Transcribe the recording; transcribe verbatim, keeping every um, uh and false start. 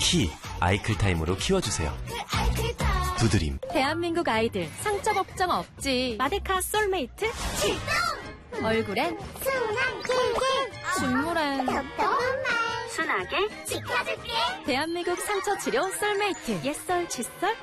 키 아이클타임으로 키워주세요. 두드림. 대한민국 아이들 상처 걱정 없지. 마데카 솔메이트 출동! 얼굴엔 순한 꿀꿀 중물엔 덕덕한 말 순하게 지켜줄게. 대한민국 상처 치료 솔메이트. 옛설 칫솔